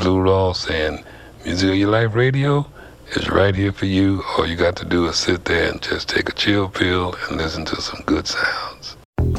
Lou Ross saying, Music of Your Life Radio is right here for you. All you got to do is sit there and just take a chill pill and listen to some good sounds.